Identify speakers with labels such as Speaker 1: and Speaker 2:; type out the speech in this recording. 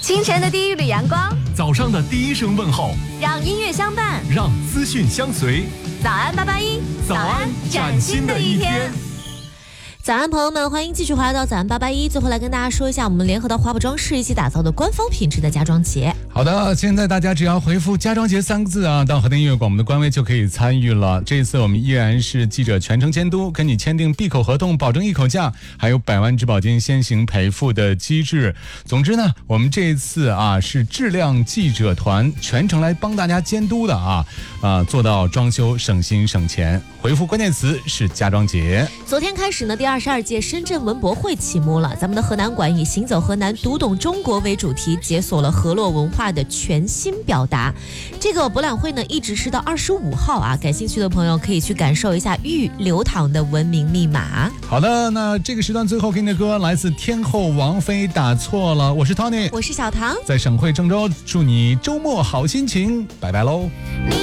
Speaker 1: 清晨的第一缕阳光，
Speaker 2: 早上的第一声问候，
Speaker 1: 让音乐相伴，
Speaker 2: 让资讯相随。
Speaker 1: 早安881，
Speaker 2: 早安崭新的一天。
Speaker 3: 早安，朋友们，欢迎继续回来到早安881。最后来跟大家说一下，我们联合到华宝装饰一起打造的官方品质的家装节。
Speaker 4: 好的，现在大家只要回复家装节3个字啊，到和田音乐广播的官微就可以参与了。这一次我们依然是记者全程监督，跟你签订闭口合同，保证一口价，还有100万质保金先行赔付的机制。总之呢，我们这一次啊是质量记者团全程来帮大家监督的做到装修省心省钱。回复关键词是家装节。
Speaker 3: 昨天开始呢，第22届深圳文博会启幕了。咱们的河南馆以行走河南，读懂中国为主题，解锁了河洛文化的全新表达。这个博览会呢，一直是到25号啊，感兴趣的朋友可以去感受一下玉流淌的文明密码。
Speaker 4: 好的，那这个时段最后给你的歌来自天后王菲，打错了。我是 Tony，
Speaker 3: 我是小唐，
Speaker 4: 在省会郑州，祝你周末好心情，拜拜喽。
Speaker 1: 你